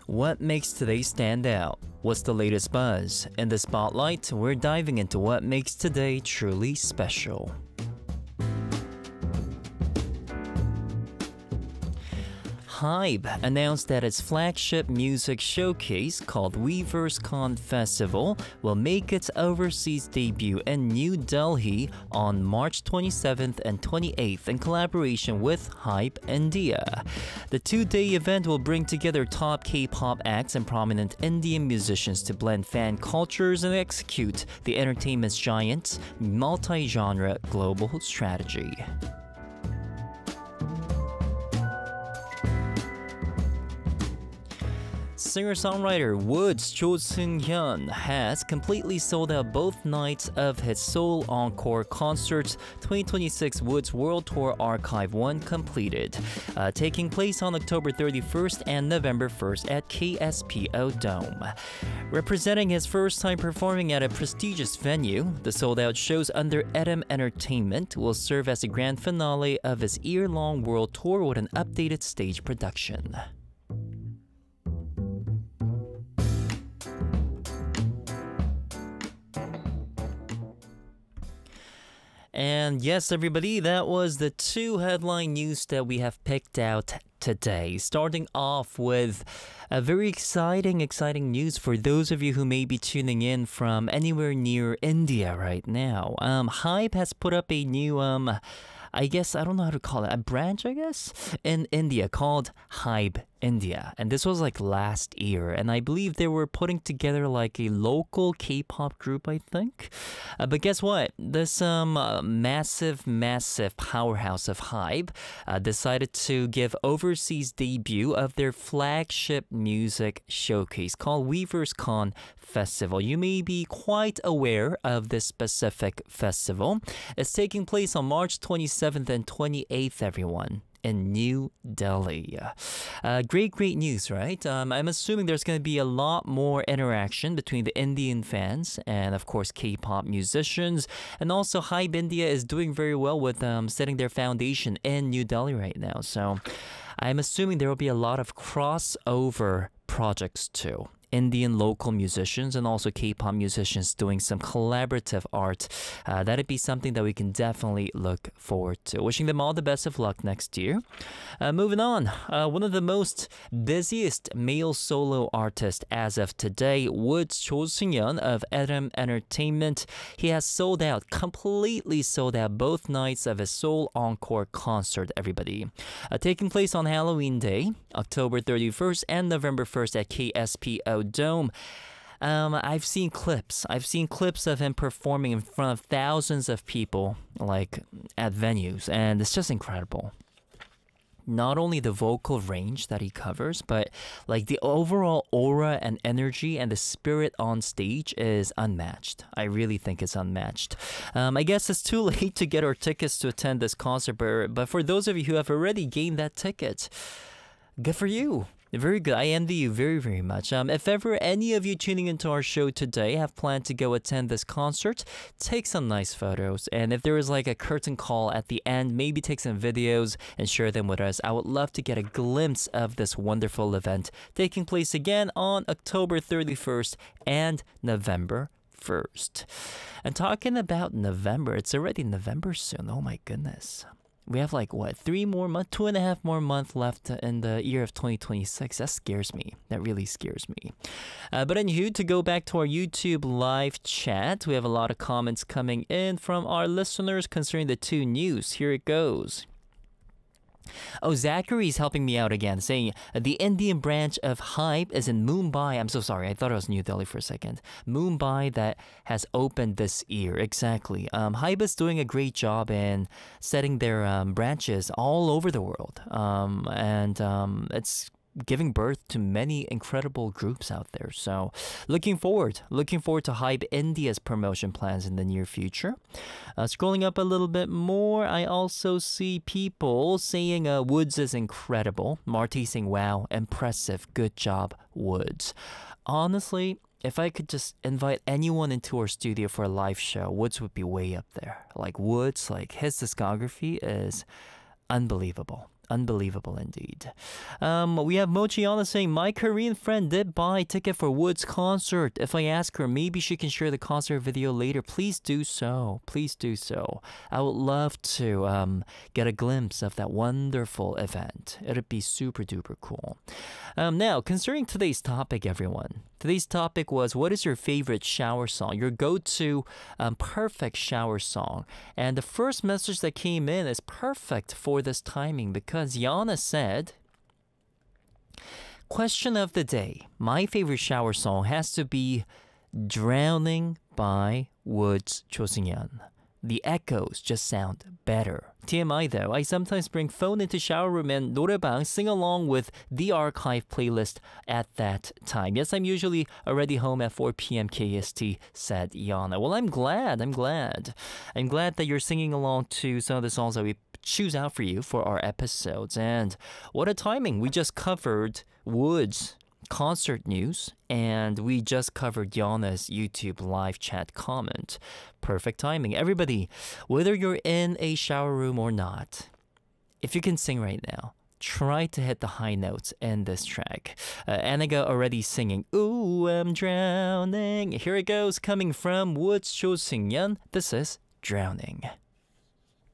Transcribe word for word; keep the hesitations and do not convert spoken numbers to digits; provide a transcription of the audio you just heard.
What makes today stand out? What's the latest buzz? In the spotlight, we're diving into what makes today truly special. HYBE announced that its flagship music showcase called Weverse Con Festival will make its overseas debut in New Delhi on March twenty-seventh and twenty-eighth in collaboration with HYBE India. The two-day event will bring together top K-pop acts and prominent Indian musicians to blend fan cultures and execute the entertainment giant's multi-genre global strategy. Singer-songwriter Woods Cho Seung-hyun has completely sold out both nights of his Seoul Encore Concerts twenty twenty-six Woods World Tour Archive one completed, uh, taking place on October thirty-first and November first at K S P O Dome. Representing his first time performing at a prestigious venue, the sold-out shows under E D M Entertainment will serve as the grand finale of his year-long world tour with an updated stage production. And yes, everybody, that was the two headline news that we have picked out today. Starting off with a very exciting, exciting news for those of you who may be tuning in from anywhere near India right now. Um, HYBE has put up a new, um, I guess, I don't know how to call it, a branch, I guess, in India called HYBE India. And this was like last year. And I believe they were putting together like a local K-pop group, I think. Uh, but guess what? This um uh, massive, massive powerhouse of HYBE uh, decided to give overseas debut of their flagship music showcase called Weverse Con Festival. You may be quite aware of this specific festival. It's taking place on March twenty-seventh and twenty-eighth, everyone, in New Delhi. Uh, great, great news, right? Um, I'm assuming there's going to be a lot more interaction between the Indian fans and, of course, K-pop musicians. And also, HYBE India is doing very well with um, setting their foundation in New Delhi right now. So I'm assuming there will be a lot of crossover projects too. Indian local musicians and also K-pop musicians doing some collaborative art. Uh, that'd be something that we can definitely look forward to. Wishing them all the best of luck next year. Uh, moving on, uh, one of the most busiest male solo artists as of today, Woods Cho Seung-hyun of E D M Entertainment. He has sold out, completely sold out both nights of his Seoul Encore concert, everybody. Uh, taking place on Halloween Day, October thirty-first and November first at K S P O Dome. Um, I've seen clips. I've seen clips of him performing in front of thousands of people, like at venues, and it's just incredible. Not only the vocal range that he covers, but like the overall aura and energy and the spirit on stage is unmatched. I really think it's unmatched. Um, I guess it's too late to get our tickets to attend this concert, but for those of you who have already gained that ticket, good for you. Very good. I envy you very, very much. Um, if ever any of you tuning into our show today have planned to go attend this concert, take some nice photos. And if there is like a curtain call at the end, maybe take some videos and share them with us. I would love to get a glimpse of this wonderful event taking place again on October thirty-first and November first. And talking about November, it's already November soon. Oh my goodness. We have like, what, three more months, two and a half more months left in the year of twenty twenty-six. That scares me. That really scares me. Uh, but anywho, to go back to our YouTube live chat, we have a lot of comments coming in from our listeners concerning the two news. Here it goes. Oh, Zachary's helping me out again, saying the Indian branch of HYBE is in Mumbai. I'm so sorry. I thought it was New Delhi for a second. Mumbai that has opened this year. Exactly. Um, HYBE is doing a great job in setting their um, branches all over the world. Um, and um, it's giving birth to many incredible groups out there. So looking forward, looking forward to HYBE India's promotion plans in the near future. Uh, scrolling up a little bit more, I also see people saying uh, Woods is incredible. Marty saying, wow, impressive, good job, Woods. Honestly, if I could just invite anyone into our studio for a live show, Woods would be way up there. Like Woods, like his discography is unbelievable. Unbelievable indeed. Um, we have Mochiana saying, my Korean friend did buy a ticket for Wood's concert. If I ask her, maybe she can share the concert video later. Please do so. Please do so. I would love to um, get a glimpse of that wonderful event. It'd be super duper cool. Um, now, concerning today's topic, everyone. Today's topic was, what is your favorite shower song? Your go-to um, perfect shower song. And the first message that came in is perfect for this timing because Yana said, question of the day. My favorite shower song has to be Drowning by Woods Cho Seung-yeon. The echoes just sound better. T M I though, I sometimes bring phone into shower room and 노래방, sing along with the archive playlist at that time. Yes, I'm usually already home at four p.m. K S T, said Yana. Well, I'm glad, I'm glad. I'm glad that you're singing along to some of the songs that we choose out for you for our episodes. And what a timing. We just covered Woods concert news, and we just covered Yana's YouTube live chat comment. Perfect timing. Everybody, whether you're in a shower room or not, if you can sing right now, try to hit the high notes in this track. Uh, Anaga already singing, Ooh, I'm drowning. Here it goes, coming from Woods Cho Seung-yeon. This is Drowning.